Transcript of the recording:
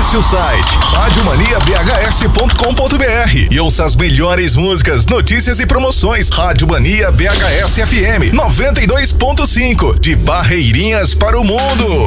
Acesse o site radiomaniabhs.com.br e ouça as melhores músicas, notícias e promoções. Rádio Mania BHS FM 92.5, de Barreirinhas para o mundo.